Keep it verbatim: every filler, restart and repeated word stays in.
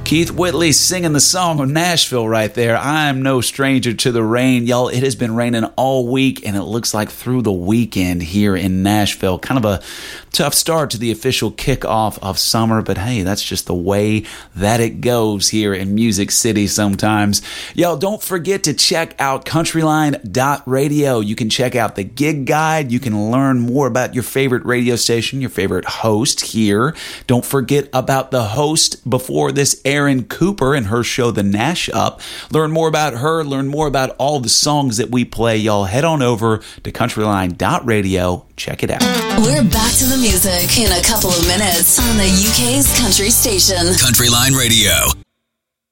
Keith Whitley singing the song of Nashville right there. I'm no stranger to the rain. Y'all, it has been raining all week, and it looks like through the weekend here in Nashville. Kind of a tough start to the official kickoff of summer, but hey, that's just the way that it goes here in Music City sometimes. Y'all, don't forget to check out countryline dot radio. You can check out the gig guide. You can learn more about your favorite radio station, your favorite host here. Don't forget about the host before this, Erin Cooper, and her show, The Nash Up. Learn more about her, learn more about all the songs that we play. Y'all head on over to countryline dot radio. Check it out. We're back to the music in a couple of minutes on the U K's country station. Countryline Radio.